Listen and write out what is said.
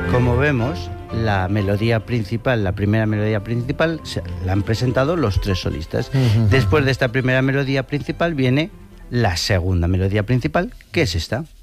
Como vemos, la melodía principal, la primera melodía principal, la han presentado los 3 solistas. Después de esta primera melodía principal viene la segunda melodía principal, que es esta.